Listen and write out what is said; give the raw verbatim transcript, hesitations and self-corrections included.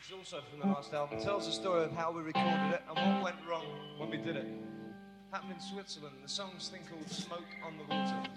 It's also from the last album. It tells the story of how we recorded it and what went wrong when we did it. Happened in Switzerland. The song's thing called Smoke on the Water.